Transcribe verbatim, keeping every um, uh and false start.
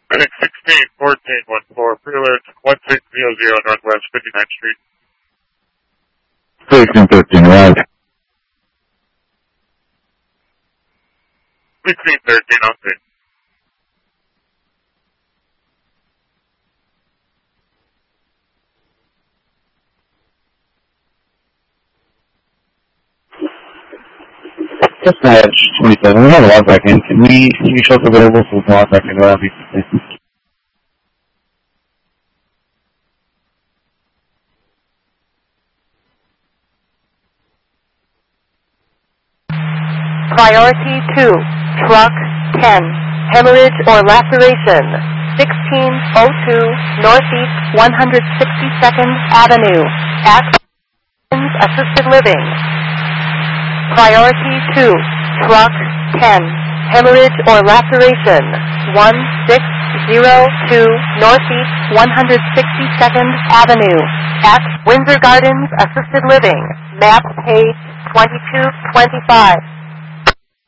Medic sixteen fourteen one four, pre-alert one six zero zero Northwest fifty-ninth Street. sixteen thirteen, right. sixteen thirteen, okay. Dispatch twenty-seven, we have a log back in. Can we, can you show us available so we can log back in? That'll be Priority two, truck ten, hemorrhage or laceration, sixteen oh two Northeast one hundred sixty-second Avenue, Atkins Assisted Living. Priority two, truck ten, hemorrhage or laceration, one six zero two Northeast one hundred sixty-second Avenue, at Windsor Gardens Assisted Living, map page twenty-two twenty-five.